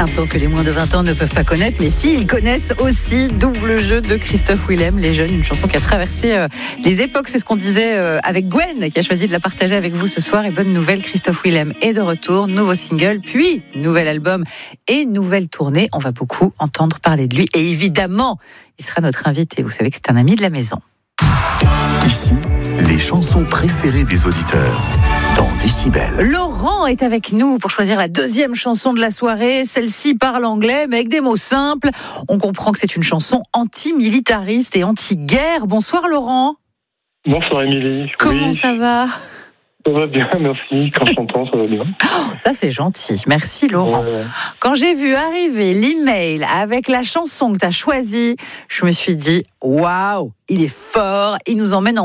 Un temps que les moins de 20 ans ne peuvent pas connaître, mais si, ils connaissent aussi Double Jeu de Christophe Willem, Les Jeunes, une chanson qui a traversé les époques, c'est ce qu'on disait avec Gwen, qui a choisi de la partager avec vous ce soir. Et bonne nouvelle, Christophe Willem est de retour, nouveau single, puis nouvel album et nouvelle tournée. On va beaucoup entendre parler de lui, et évidemment, il sera notre invité. Vous savez que c'est un ami de la maison. Ici, les chansons préférées des auditeurs dans Décibel. Laurent est avec nous pour choisir la deuxième chanson de la soirée. Celle-ci parle anglais, mais avec des mots simples. On comprend que c'est une chanson anti-militariste et anti-guerre. Bonsoir Laurent. Bonsoir Émilie. Comment ça va ? Ça va bien, merci. Quand je t'entends, ça va bien. Ça, c'est gentil. Merci Laurent. Quand j'ai vu arriver l'email avec la chanson que tu as choisie, je me suis dit, waouh, il est fort, il nous emmène en